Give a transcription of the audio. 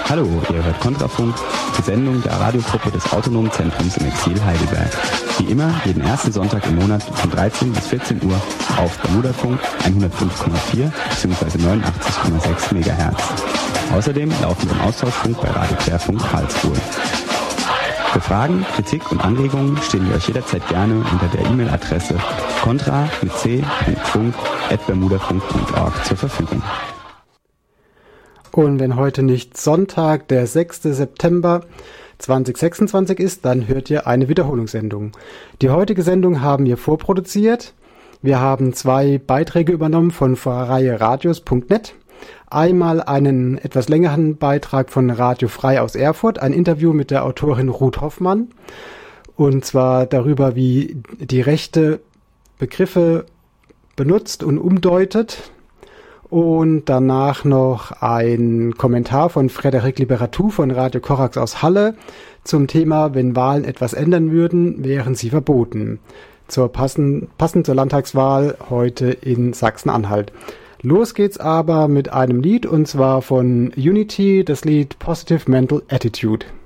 Hallo, ihr hört Kontrafunk, die Sendung der Radiogruppe des Autonomen Zentrums im Exil Heidelberg. Wie immer, jeden ersten Sonntag im Monat von 13 bis 14 Uhr auf Bermudafunk 105,4 bzw. 89,6 MHz. Außerdem laufen wir im Austauschfunk bei Radio Querfunk Karlsruhe. Für Fragen, Kritik und Anregungen stehen wir euch jederzeit gerne unter der E-Mail-Adresse contra@bermudafunk.org zur Verfügung. Und wenn heute nicht Sonntag, der 6. September 2026 ist, dann hört ihr eine Wiederholungssendung. Die heutige Sendung haben wir vorproduziert. Wir haben 2 Beiträge übernommen von freieradios.net. Einmal einen etwas längeren Beitrag von Radio Frei aus Erfurt, ein Interview mit der Autorin Ruth Hoffmann. Und zwar darüber, wie die Rechte Begriffe benutzt und umdeutet. Und danach noch ein Kommentar von Frédéric Liberatou von Radio Korax aus Halle zum Thema, wenn Wahlen etwas ändern würden, wären sie verboten. Passend zur Landtagswahl heute in Sachsen-Anhalt. Los geht's aber mit einem Lied, und zwar von Unity, das Lied Positive Mental Attitude.